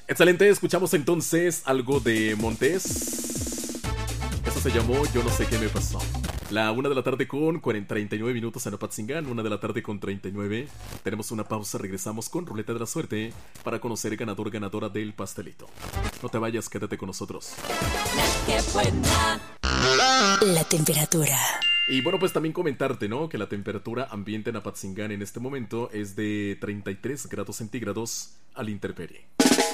Excelente, escuchamos entonces algo de Montes. Eso se llamó Yo no sé qué me pasó. La 1 de la tarde con 39 minutos en Apatzingán, 1 de la tarde con 39. Tenemos una pausa, regresamos con Ruleta de la Suerte para conocer ganador, ganadora del pastelito. No te vayas, quédate con nosotros. ¡Qué buena! La temperatura. Y bueno, pues también comentarte, ¿no? Que la temperatura ambiente en Apatzingán en este momento es de 33 grados centígrados a la intemperie.